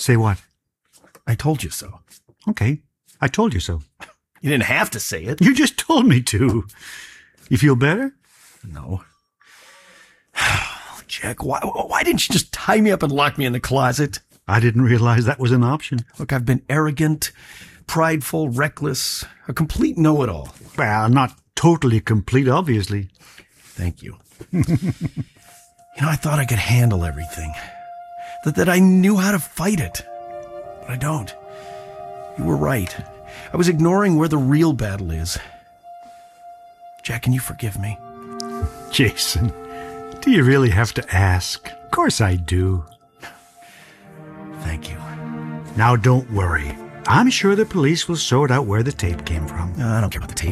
Say what? I told you so. Okay, I told you so. You didn't have to say it. You just told me to. You feel better? No. Jack, why didn't you just tie me up and lock me in the closet? I didn't realize that was an option. Look, I've been arrogant, prideful, reckless, a complete know-it-all. Well, not totally complete, obviously. Thank you. I thought I could handle everything. That I knew how to fight it. But I don't. You were right. I was ignoring where the real battle is. Jack, can you forgive me? Jason, do you really have to ask? Of course I do. Thank you. Now don't worry. I'm sure the police will sort out where the tape came from. I don't care about the tape.